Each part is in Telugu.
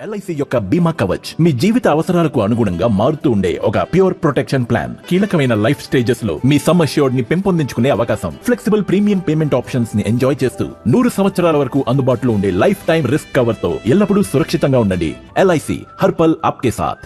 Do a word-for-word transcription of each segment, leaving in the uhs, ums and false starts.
ఎల్ఐసి యొక్క బీమా కవచ్ మీ జీవిత అవసరాలకు అనుగుణంగా మారుతూ ఉండే ఒక ప్యూర్ ప్రొటెక్షన్ ప్లాన్. కీలకమైన లైఫ్ స్టేజెస్ లో మీ సమ్ అష్యూర్డ్ ని పెంపొందించుకునే అవకాశం, ఫ్లెక్సిబుల్ ప్రీమియం పేమెంట్ ఆప్షన్స్ ని ఎంజాయ్ చేస్తూ నూరు సంవత్సరాల వరకు అందుబాటులో ఉండే లైఫ్ టైం రిస్క్ కవర్ తో ఎల్లప్పుడూ సురక్షితంగా ఉండండి. ఎల్ఐసి హర్పల్ ఆప్కే సాథ్.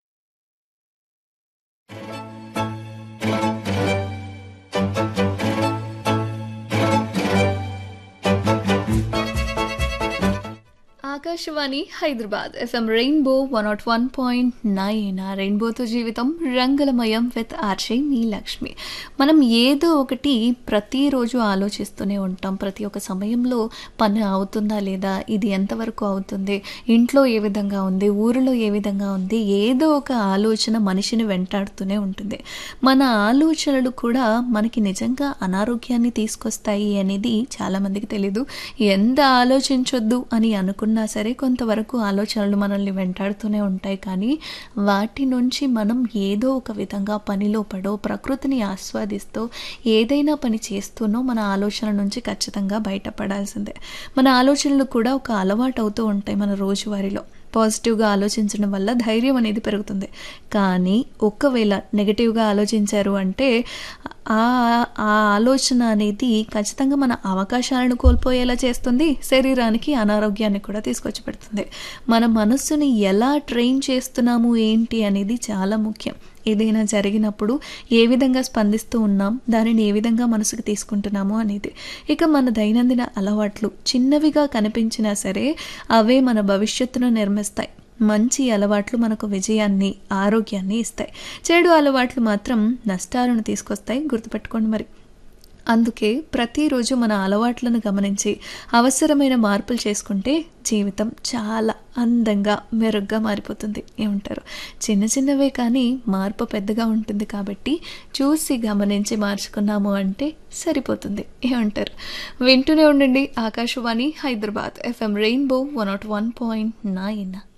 Akashvani Hyderabad FM rainbow one not one point nine. ఆ రెయిన్బోతో జీవితం రంగులమయం విత్ ఆర్జే మీ లక్ష్మి. మనం ఏదో ఒకటి ప్రతిరోజు ఆలోచిస్తూనే ఉంటాం. ప్రతి ఒక్క సమయంలో పని అవుతుందా లేదా, ఇది ఎంతవరకు అవుతుంది, ఇంట్లో ఏ విధంగా ఉంది, ఊరిలో ఏ విధంగా ఉంది, ఏదో ఒక ఆలోచన మనిషిని వెంటాడుతూనే ఉంటుంది. మన ఆలోచనలు కూడా మనకి నిజంగా అనారోగ్యాన్ని తీసుకొస్తాయి అనేది చాలామందికి తెలీదు. ఎంత ఆలోచించొద్దు అని అనుకున్నా సరే కొంతవరకు ఆలోచనలు మనల్ని వెంటాడుతూనే ఉంటాయి. కానీ వాటి నుంచి మనం ఏదో ఒక విధంగా పనిలో పడో, ప్రకృతిని ఆస్వాదిస్తూ ఏదైనా పని చేస్తూనో మన ఆలోచనల నుంచి ఖచ్చితంగా బయటపడాల్సిందే. మన ఆలోచనలు కూడా ఒక అలవాటు అవుతూ ఉంటాయి. మన రోజువారీలో పాజిటివ్గా ఆలోచించడం వల్ల ధైర్యం అనేది పెరుగుతుంది. కానీ ఒకవేళ నెగిటివ్గా ఆలోచించారు అంటే ఆ ఆ ఆలోచన అనేది ఖచ్చితంగా మన అవకాశాలను కోల్పోయేలా చేస్తుంది, శరీరానికి అనారోగ్యాన్ని కూడా తీసుకొచ్చి పెడుతుంది. మన మనస్సుని ఎలా ట్రైన్ చేస్తున్నాము ఏంటి అనేది చాలా ముఖ్యం. ఏదైనా జరిగినప్పుడు ఏ విధంగా స్పందిస్తూ ఉన్నాం, దానిని ఏ విధంగా మనసుకు తీసుకుంటున్నాము అనేది. ఇక మన దైనందిన అలవాట్లు చిన్నవిగా కనిపించినా సరే అవే మన భవిష్యత్తును నిర్మిస్తాయి. మంచి అలవాట్లు మనకు విజయాన్ని, ఆరోగ్యాన్ని ఇస్తాయి. చెడు అలవాట్లు మాత్రం నష్టాలను తీసుకొస్తాయి, గుర్తుపెట్టుకోండి మరి. అందుకే ప్రతిరోజు మన అలవాట్లను గమనించి అవసరమైన మార్పులు చేసుకుంటే జీవితం చాలా అందంగా, మెరుగ్గా మారిపోతుంది. ఏమంటారు? చిన్న చిన్నవే కానీ మార్పు పెద్దగా ఉంటుంది. కాబట్టి చూసి గమనించి మార్చుకున్నాము అంటే సరిపోతుంది. ఏమంటారు? వింటూనే ఉండండి Akashvani Hyderabad FM rainbow one not one point nine.